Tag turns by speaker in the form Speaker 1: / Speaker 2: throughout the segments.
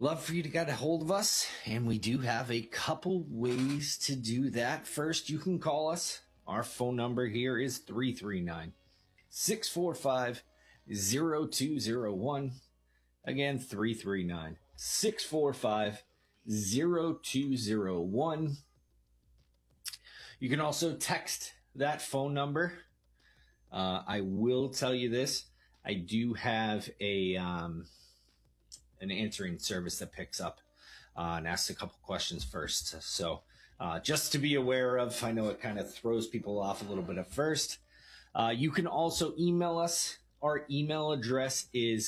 Speaker 1: Love for you to get a hold of us, and we do have a couple ways to do that. First, you can call us. Our phone number here is 339-645-0201. Again, 339-645-0201. You can also text that phone number. I will tell you this. I do have an answering service that picks up and asks a couple questions first. So just to be aware of, I know it kind of throws people off a little bit at first. You can also email us. Our email address is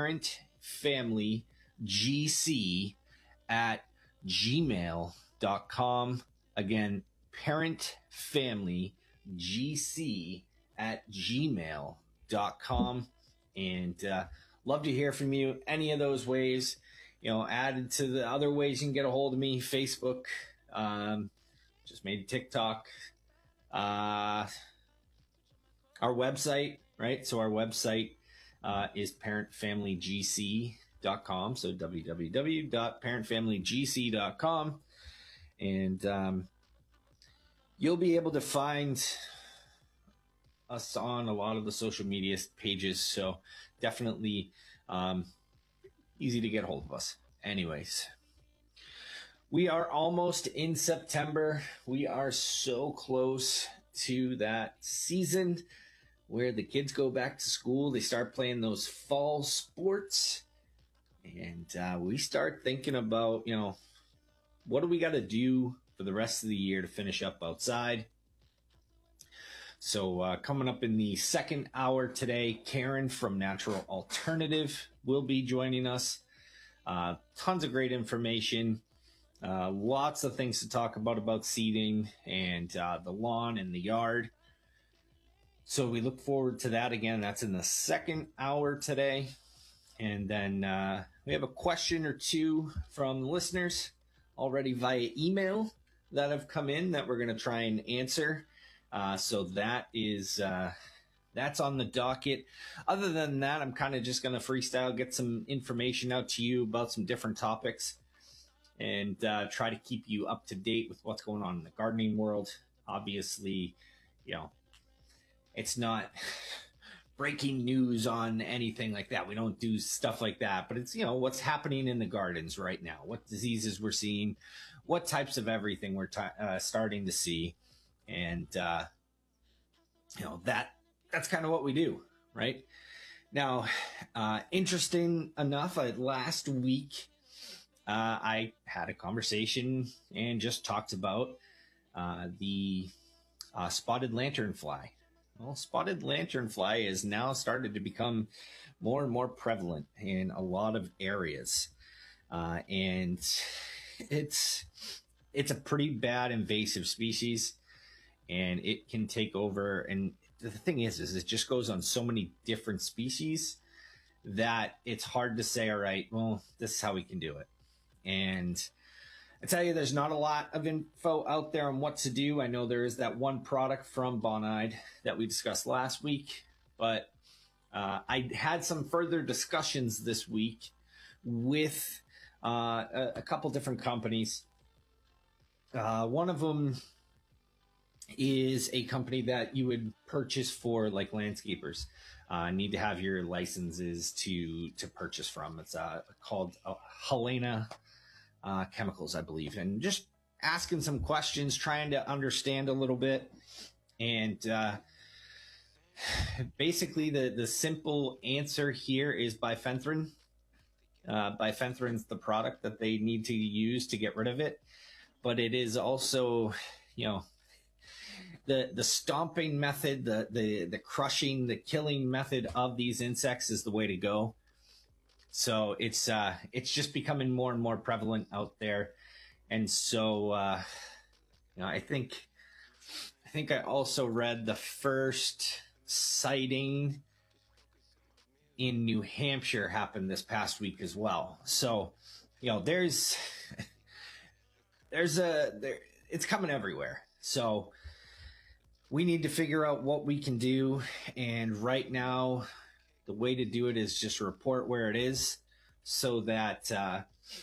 Speaker 1: parentfamilygc@gmail.com. Again, parentfamilygc@gmail.com. And love to hear from you. Any of those ways, added to the other ways you can get a hold of me. Facebook, just made TikTok, our website, right? So our website is parentfamilygc.com. So www.parentfamilygc.com. And you'll be able to find us on a lot of the social media pages. So definitely easy to get a hold of us. Anyways, we are almost in September. We are so close to that season where the kids go back to school. They start playing those fall sports. And we start thinking about, what do we got to do for the rest of the year to finish up outside? So coming up in the second hour today, Karen from Natural Alternative will be joining us. Tons of great information. Lots of things to talk about seeding and the lawn and the yard. So we look forward to that again. That's in the second hour today. And then we have a question or two from listeners already via email that have come in that we're going to try and answer. So that is that's on the docket. Other than that, I'm kind of just going to freestyle, get some information out to you about some different topics, and try to keep you up to date with what's going on in the gardening world. Obviously, it's not breaking news on anything like that. We don't do stuff like that, but it's, what's happening in the gardens right now, what diseases we're seeing, what types of everything we're starting to see. And, that's kind of what we do right now. Interesting enough, last week, I had a conversation and just talked about the spotted lanternfly. Well, spotted lanternfly is now started to become more and more prevalent in a lot of areas. And it's a pretty bad invasive species, and it can take over. And the thing is it just goes on so many different species that it's hard to say, all right, well, this is how we can do it. And I tell you, there's not a lot of info out there on what to do. I know there is that one product from Bonide that we discussed last week, but I had some further discussions this week with a couple different companies. One of them is a company that you would purchase for like landscapers. Need to have your licenses to purchase from. It's called Helena Chemicals, I believe. And just asking some questions, trying to understand a little bit. And basically the simple answer here is bifenthrin. Bifenthrin's the product that they need to use to get rid of it. But it is also, the stomping method, the crushing, the killing method of these insects is the way to go. So it's just becoming more and more prevalent out there. And so I think I also read the first sighting in New Hampshire happened this past week as well. So there's it's coming everywhere. So we need to figure out what we can do. And right now, the way to do it is just report where it is, so that